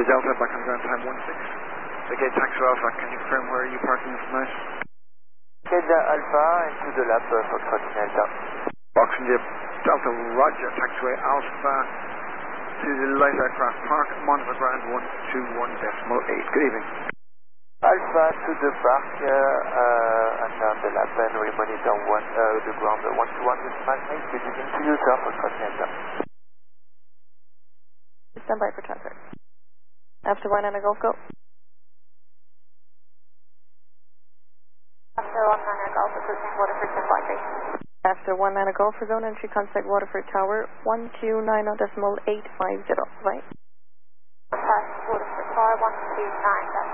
to Delta, back on ground time 16. Okay, taxi Alpha, can you confirm where are you parking tonight? Delta Alpha into the lap Foxtrot Delta. Boxing Delta Roger, taxiway Alpha to the light aircraft park, monitor ground 121.8. Good evening. Alpha to the park and down the lap and we monitor the ground 121 with Magnate. Good evening to you, sir, Foxtrot Delta. Stand by for transfer. After 1 and a Golf, go. After 1 and a Golf, approaching Waterford to flight base. After 1 and a Golf for zone entry, contact Waterford Tower 129.850, right? Waterford Tower 129.